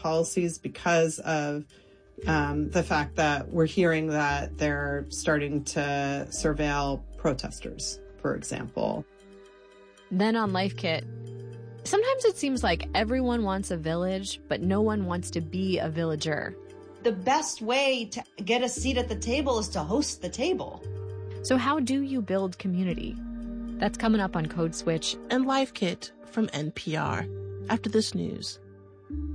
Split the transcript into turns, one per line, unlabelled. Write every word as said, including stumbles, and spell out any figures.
policies because of um, the fact that we're hearing that they're starting to surveil protesters, for example.
Then on Life Kit, sometimes it seems like everyone wants a village, but no one wants to be a villager.
The best way to get a seat at the table is to host the table.
So how do you build community? That's coming up on Code Switch
and Life Kit from N P R after this news.